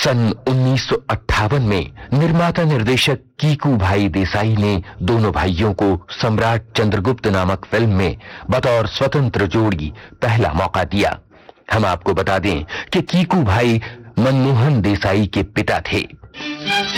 सन 1958 में निर्माता निर्देशक कीकू भाई देसाई ने दोनों भाइयों को सम्राट चंद्रगुप्त नामक फिल्म में बतौर स्वतंत्र जोड़ी पहला मौका दिया। हम आपको बता दें कि कीकू भाई मनमोहन देसाई के पिता थे।